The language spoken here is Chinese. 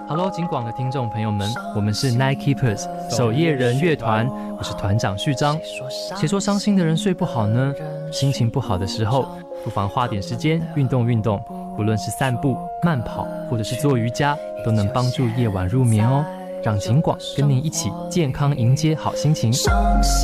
Hello， 警广的听众朋友们，我们是 Night Keepers 守夜人乐团，我是团长序章。谁说伤心的人睡不好呢？心情不好的时候，不妨花点时间运动运动，不论是散步、慢跑，或者是做瑜伽，都能帮助夜晚入眠哦。让警广跟您一起健康迎接好心情。